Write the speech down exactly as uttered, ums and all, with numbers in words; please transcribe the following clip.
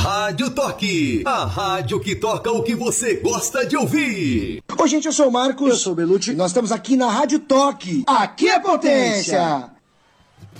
Rádio Toque, a rádio que toca o que você gosta de ouvir. Oi, gente, eu sou o Marcos. Eu sou o Belucci. Nós estamos aqui na Rádio Toque. Aqui é potência.